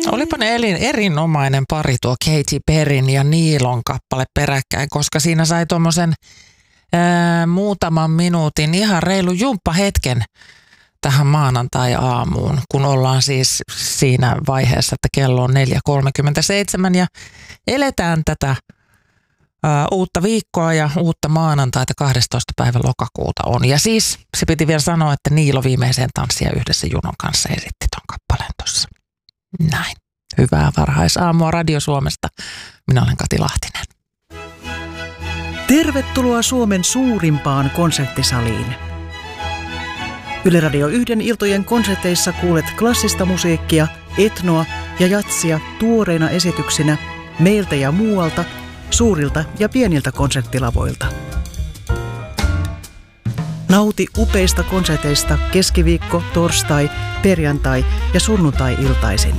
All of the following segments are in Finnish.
Olipa ne erinomainen pari tuo Katy Perryn ja Niilon kappale peräkkäin, koska siinä sai tuommoisen muutaman minuutin ihan reilu jumppahetken tähän maanantai-aamuun, kun ollaan siis siinä vaiheessa, että kello on 4.37 ja eletään tätä uutta viikkoa ja uutta maanantaita 12. päivä lokakuuta on. Ja siis se piti vielä sanoa, että Niilo viimeiseen tanssia yhdessä Junon kanssa esitti ton kappaleen tuossa. Näin. Hyvää varhaisaamua Radio Suomesta. Minä olen Kati Lahtinen. Tervetuloa Suomen suurimpaan konserttisaliin. Yle Radio 1 iltojen konserteissa kuulet klassista musiikkia, etnoa ja jatsia tuoreina esityksinä meiltä ja muualta, suurilta ja pieniltä konserttilavoilta. Nauti upeista konserteista keskiviikko, torstai, perjantai ja sunnuntai-iltaisin.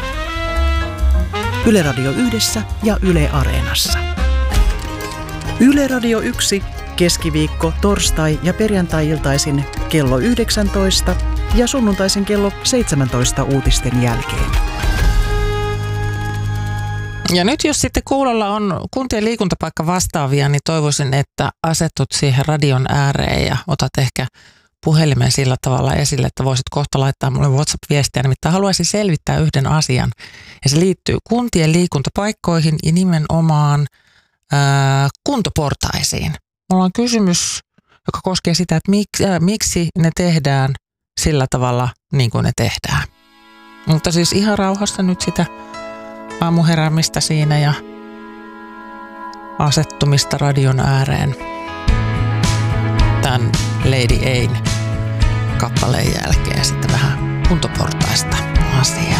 Yle Radio 1 ja Yle Areenassa. Yle Radio 1 keskiviikko, torstai ja perjantai-iltaisin kello 19 ja sunnuntaisin kello 17 uutisten jälkeen. Ja nyt jos sitten kuulolla on kuntien liikuntapaikka vastaavia, niin toivoisin, että asetut siihen radion ääreen ja otat ehkä puhelimen sillä tavalla esille, että voisit kohta laittaa mulle WhatsApp-viestiä. Nimittäin haluaisin selvittää yhden asian ja se liittyy kuntien liikuntapaikkoihin ja nimenomaan kuntoportaisiin. Mulla on kysymys, joka koskee sitä, että miksi ne tehdään sillä tavalla niin kuin ne tehdään. Mutta siis ihan rauhassa nyt sitä aamuheräämistä siinä ja asettumista radion ääreen tämän Lady Ain kappaleen jälkeen sitten vähän kuntoportaista asiaa.